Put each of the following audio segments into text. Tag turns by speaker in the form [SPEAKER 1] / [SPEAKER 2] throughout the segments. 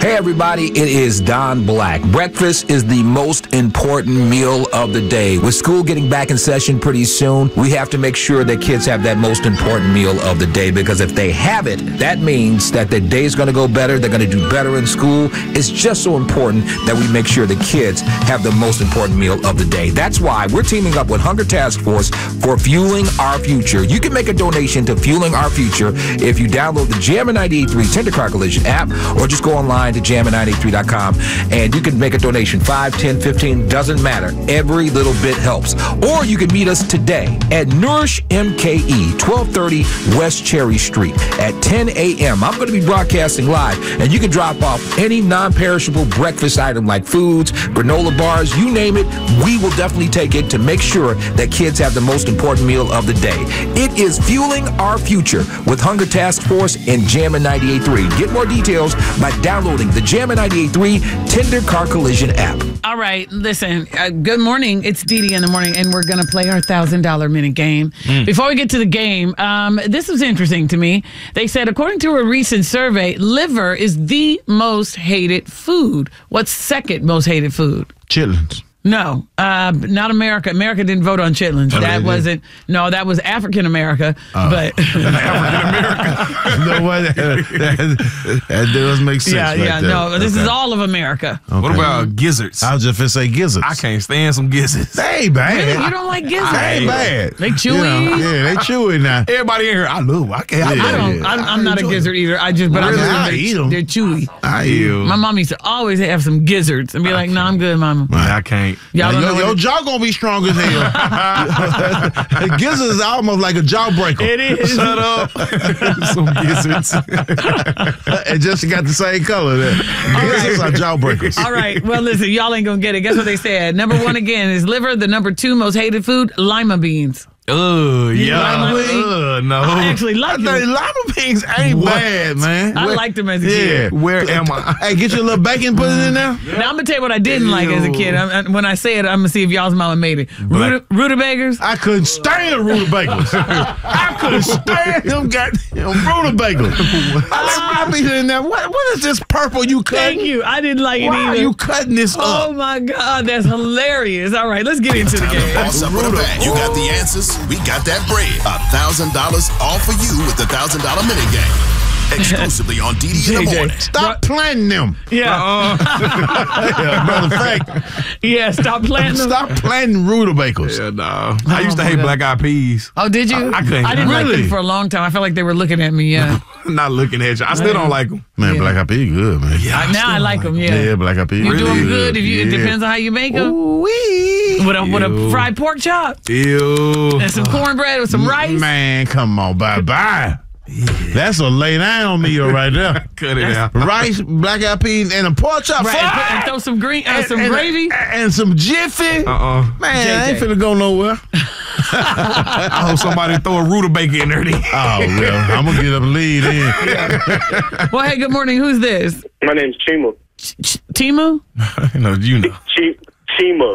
[SPEAKER 1] Hey everybody, it is Don Black. Breakfast is the most important meal of the day. With school getting back in session pretty soon, we have to make sure that kids have that most important meal of the day, because if they have it, that means that their day's going to go better, they're going to do better in school. It's just so important that we make sure the kids have the most important meal of the day. That's why we're teaming up with Hunger Task Force for Fueling Our Future. You can make a donation to Fueling Our Future if you download the Jammin' 98.3 Tender Car Collision app, or just go online to jammin983.com and you can make a donation. 5, 10, 15, doesn't matter. Every little bit helps. Or you can meet us today at Nourish MKE, 1230 West Cherry Street at 10 a.m. I'm going to be broadcasting live, and you can drop off any non-perishable breakfast item like foods, granola bars, you name it. We will definitely take it to make sure that kids have the most important meal of the day. It is Fueling Our Future with Hunger Task Force and Jammin' 98.3. Get more details by downloading the Jammin' 98.3 Tender Car Collision app.
[SPEAKER 2] All right, listen, good morning. It's Dee Dee in the morning, and we're going to play our $1,000 minute game. Before we get to the game, this was interesting to me. They said, according to a recent survey, liver is the most hated food. What's second most hated food?
[SPEAKER 3] Chitlins.
[SPEAKER 2] No, not America. America didn't vote on chitlins. That wasn't. No, that was African America. But
[SPEAKER 3] African America. No way. That does make sense.
[SPEAKER 2] Yeah. No, this is all of America.
[SPEAKER 3] Okay.
[SPEAKER 4] What about gizzards?
[SPEAKER 3] I was just going to say gizzards.
[SPEAKER 4] I can't stand some gizzards.
[SPEAKER 3] They ain't bad.
[SPEAKER 2] Really? You don't like gizzards?
[SPEAKER 3] They ain't bad.
[SPEAKER 2] They chewy.
[SPEAKER 3] Yeah, they chewy now.
[SPEAKER 4] Everybody in here, I love. I can't.
[SPEAKER 2] I'm not a gizzard eater. I eat them. They're chewy.
[SPEAKER 3] I eat them.
[SPEAKER 2] My mom used to always have some gizzards and be like, "No, I'm good, Mama."
[SPEAKER 4] I can't.
[SPEAKER 2] Y'all don't know
[SPEAKER 3] your jaw gonna be strong as hell. Gizzards is almost like a jawbreaker.
[SPEAKER 2] It is.
[SPEAKER 4] Shut up. Some gizzards.
[SPEAKER 3] It just got the same color there. Gizzards are jawbreakers.
[SPEAKER 2] All right. Well, listen, y'all ain't gonna get it. Guess what they said? Number one again is liver. The number two most hated food, lima beans.
[SPEAKER 4] Yeah. No.
[SPEAKER 2] I actually like them.
[SPEAKER 4] Lima beans ain't bad, man.
[SPEAKER 2] I liked them as a kid.
[SPEAKER 4] Where am I?
[SPEAKER 3] Hey, get you a little bacon, put it in there.
[SPEAKER 2] Now, I'm going to tell you what I didn't like as a kid. When I say it, I'm going to see if y'all's mama made it. Rutabagas.
[SPEAKER 3] I couldn't stand rutabagas. I couldn't stand them goddamn rutabagas. I be in there. What is this purple you cutting?
[SPEAKER 2] Thank you. I didn't like it either.
[SPEAKER 3] Why are you cutting this up?
[SPEAKER 2] Oh, my God. That's hilarious. All right, let's get into the game.
[SPEAKER 5] What's up with a bag? You got the answers. We got that bread. $1,000 all for you with the $1,000 minute game. Exclusively on Dee Dee in the morning.
[SPEAKER 3] Stop planting them.
[SPEAKER 2] Yeah.
[SPEAKER 3] Matter of fact.
[SPEAKER 2] Yeah, stop planting them.
[SPEAKER 3] Stop planting rutabagas.
[SPEAKER 4] Yeah, no. I used to hate black eyed peas.
[SPEAKER 2] Oh, did you?
[SPEAKER 4] I couldn't.
[SPEAKER 2] I didn't like
[SPEAKER 3] Really?
[SPEAKER 2] them for a long time. I felt like they were looking at me, yeah.
[SPEAKER 4] Not looking at you. I still don't like them.
[SPEAKER 3] Man, black eyed peas good, man.
[SPEAKER 2] Now I like them, yeah.
[SPEAKER 3] Yeah, black eyed peas.
[SPEAKER 2] You do them
[SPEAKER 3] really
[SPEAKER 2] good. It depends on how you make them.
[SPEAKER 3] Ooh-wee.
[SPEAKER 2] With a fried pork chop.
[SPEAKER 4] Ew.
[SPEAKER 2] And some cornbread with some rice.
[SPEAKER 3] Man, come on, bye-bye. Yeah. That's a lay down meal right there.
[SPEAKER 4] Cut it out.
[SPEAKER 3] Rice, black eyed peas, and a pork chop.
[SPEAKER 2] Right, and throw some gravy.
[SPEAKER 3] And some Jiffy. Man, I ain't finna go nowhere.
[SPEAKER 4] I hope somebody throw a rutabaga in there.
[SPEAKER 3] Oh, well, I'm going to get up and lead in.
[SPEAKER 2] Well, hey, good morning. Who's this?
[SPEAKER 6] My name's Chima.
[SPEAKER 2] Timu?
[SPEAKER 4] No, you know.
[SPEAKER 6] Chima.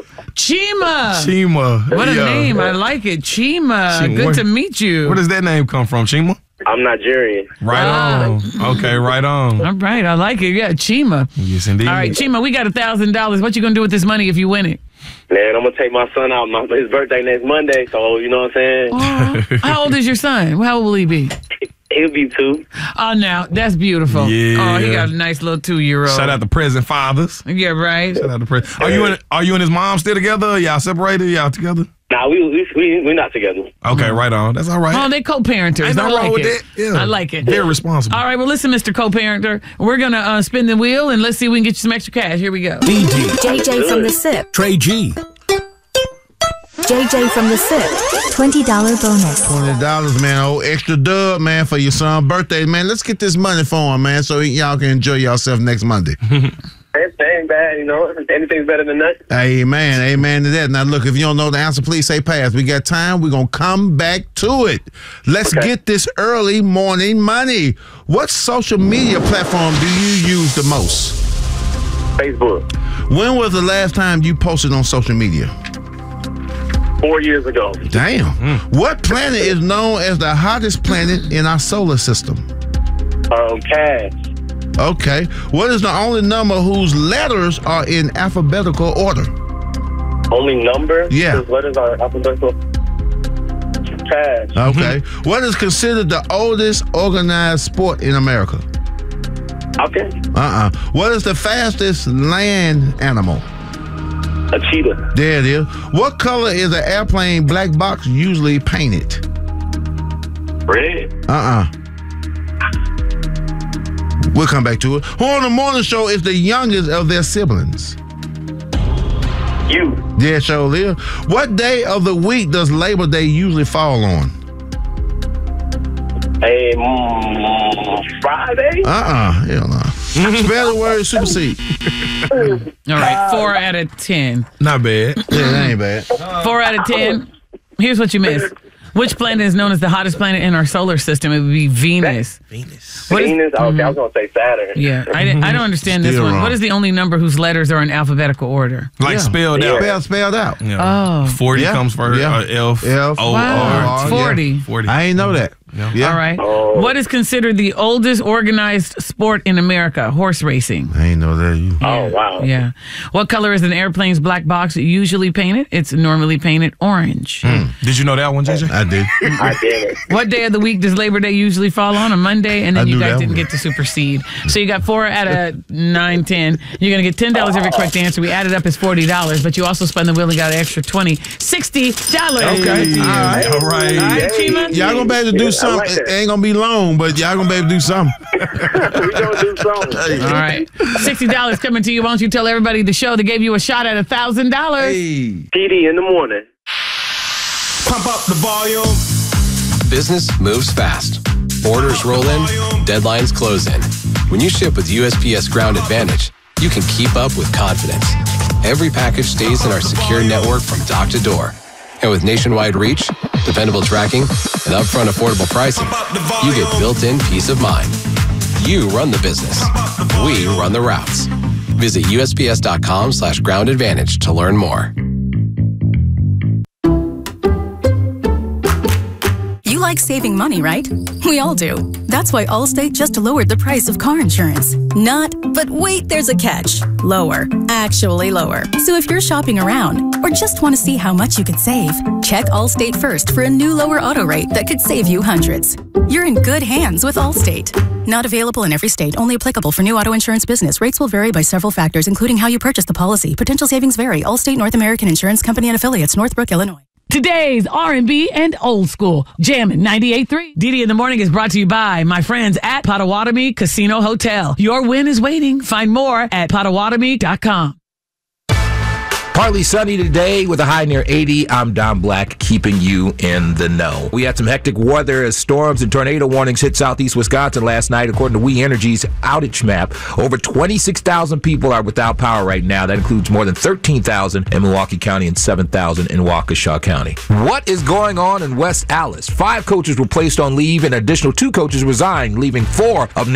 [SPEAKER 4] Chima.
[SPEAKER 2] What a name. I like it. Chima. Good to meet you.
[SPEAKER 4] Where does that name come from, Chima?
[SPEAKER 6] I'm Nigerian.
[SPEAKER 4] Right on. Okay, right on.
[SPEAKER 2] All right, I like it. Yeah, Chima.
[SPEAKER 4] Yes, indeed.
[SPEAKER 2] All right, Chima, we got $1,000. What you going to do with this money if you win it?
[SPEAKER 6] Man, I'm going to take my son out. His birthday next Monday, so you know what I'm saying?
[SPEAKER 2] How old is your son? How old will he be?
[SPEAKER 6] He'll be 2.
[SPEAKER 2] Oh, now, that's beautiful.
[SPEAKER 4] Yeah.
[SPEAKER 2] Oh, he got a nice little 2-year-old.
[SPEAKER 4] Shout out to present fathers.
[SPEAKER 2] Yeah, right.
[SPEAKER 4] Shout out to present. Are you and his mom still together? Y'all separated? Y'all together?
[SPEAKER 6] Nah, we're not together.
[SPEAKER 4] Okay, right on. That's all right.
[SPEAKER 2] Oh, they co-parenters.
[SPEAKER 4] Ain't nothing wrong with
[SPEAKER 2] it.
[SPEAKER 4] that. Yeah.
[SPEAKER 2] I like it.
[SPEAKER 4] Very responsible.
[SPEAKER 2] All right, well, listen, Mr. Co-parenter. We're going to spin the wheel, and let's see if we can get you some extra cash. Here we go.
[SPEAKER 7] JJ from the SIP.
[SPEAKER 1] Trey G.
[SPEAKER 7] JJ from the SIP. $20 bonus.
[SPEAKER 3] $20, man. Oh, extra dub, man, for your son's birthday, man. Let's get this money for him, man, so y'all can enjoy yourself next Monday.
[SPEAKER 6] It ain't bad, you know. Anything's better than nothing.
[SPEAKER 3] Amen. Amen to that. Now, look, if you don't know the answer, please say pass. We got time. We're going to come back to it. Let's get this early morning money. What social media platform do you use the most?
[SPEAKER 6] Facebook.
[SPEAKER 3] When was the last time you posted on social media?
[SPEAKER 6] 4 years ago.
[SPEAKER 3] Damn. What planet is known as the hottest planet in our solar system?
[SPEAKER 6] Cash.
[SPEAKER 3] Okay. What is the only number whose letters are in alphabetical order?
[SPEAKER 6] Only number?
[SPEAKER 3] Yeah.
[SPEAKER 6] What is our alphabetical? Pass.
[SPEAKER 3] Okay. What is considered the oldest organized sport in America?
[SPEAKER 6] Okay.
[SPEAKER 3] What is the fastest land animal?
[SPEAKER 6] A cheetah.
[SPEAKER 3] There it is. What color is an airplane black box usually painted?
[SPEAKER 6] Red.
[SPEAKER 3] We'll come back to it. Who on the morning show is the youngest of their siblings?
[SPEAKER 6] You.
[SPEAKER 3] Yeah, sure is. What day of the week does Labor Day usually fall on?
[SPEAKER 6] Friday?
[SPEAKER 3] Hell no. Spell the word supersede.
[SPEAKER 2] All right, 4 out of 10.
[SPEAKER 4] Not bad.
[SPEAKER 3] Yeah, that ain't bad.
[SPEAKER 2] 4 out of 10. Here's what you missed. Which planet is known as the hottest planet in our solar system? It would be Venus. What is-
[SPEAKER 6] Venus? Okay, I was going to say Saturn.
[SPEAKER 2] Yeah, I don't understand this
[SPEAKER 3] Still
[SPEAKER 2] one.
[SPEAKER 3] wrong.
[SPEAKER 2] What is the only number whose letters are in alphabetical order?
[SPEAKER 4] Like spelled out.
[SPEAKER 3] Spelled out.
[SPEAKER 4] Yeah.
[SPEAKER 2] Oh.
[SPEAKER 4] 40
[SPEAKER 3] Yeah.
[SPEAKER 4] comes first.
[SPEAKER 3] Yeah.
[SPEAKER 4] F.
[SPEAKER 3] F.
[SPEAKER 4] O.
[SPEAKER 2] Wow,
[SPEAKER 4] R.
[SPEAKER 2] 40.
[SPEAKER 4] 40.
[SPEAKER 3] I ain't know that. Yeah.
[SPEAKER 2] All right.
[SPEAKER 6] Oh.
[SPEAKER 2] What is considered the oldest organized sport in America? Horse racing.
[SPEAKER 3] I ain't know that.
[SPEAKER 6] Oh, wow.
[SPEAKER 2] Yeah. What color is an airplane's black box usually painted? It's normally painted orange.
[SPEAKER 4] Did you know that one, JJ?
[SPEAKER 3] I did.
[SPEAKER 6] I did it.
[SPEAKER 2] What day of the week does Labor Day usually fall on? A Monday, and
[SPEAKER 3] I
[SPEAKER 2] then you
[SPEAKER 3] knew
[SPEAKER 2] guys
[SPEAKER 3] that
[SPEAKER 2] didn't
[SPEAKER 3] one.
[SPEAKER 2] get to supersede. So you got 4 out of 9, 10. You're going to get $10 every correct answer. We added up as $40, but you also spun the wheel and got an extra $20. $60.
[SPEAKER 3] Okay.
[SPEAKER 4] All right.
[SPEAKER 2] All right, Chima.
[SPEAKER 3] Y'all gonna be able to do
[SPEAKER 6] Yeah, I
[SPEAKER 3] something.
[SPEAKER 6] like that.
[SPEAKER 3] It ain't gonna be long, but y'all gonna be able to do something.
[SPEAKER 6] We going to do something.
[SPEAKER 2] All right. $60 coming to you. Why don't you tell everybody the show that gave you a shot at $1,000?
[SPEAKER 6] PD in the morning.
[SPEAKER 4] Pump up the volume.
[SPEAKER 8] Business moves fast. Orders roll in, deadlines close in. When you ship with USPS Ground Advantage, you can keep up with confidence. Every package stays in our secure network from dock to door. And with nationwide reach, dependable tracking, and upfront affordable pricing, you get built-in peace of mind. You run the business. We run the routes. Visit USPS.com/Ground Advantage to learn more.
[SPEAKER 9] You like saving money, right? We all do. That's why Allstate just lowered the price of car insurance. Not, but wait, there's a catch. Lower. Actually lower. So if you're shopping around or just want to see how much you could save, check Allstate first for a new lower auto rate that could save you hundreds. You're in good hands with Allstate. Not available in every state. Only applicable for new auto insurance business. Rates will vary by several factors, including how you purchase the policy. Potential savings vary. Allstate North American Insurance Company and Affiliates, Northbrook, Illinois.
[SPEAKER 2] Today's R&B and old school. Jammin' 98.3. Didi in the Morning is brought to you by my friends at Potawatomi Casino Hotel. Your win is waiting. Find more at Potawatomi.com.
[SPEAKER 1] Partly sunny today with a high near 80. I'm Don Black, keeping you in the know. We had some hectic weather as storms and tornado warnings hit southeast Wisconsin last night. According to We Energy's outage map, over 26,000 people are without power right now. That includes more than 13,000 in Milwaukee County and 7,000 in Waukesha County. What is going on in West Allis? 5 coaches were placed on leave and additional 2 coaches resigned, leaving 4 of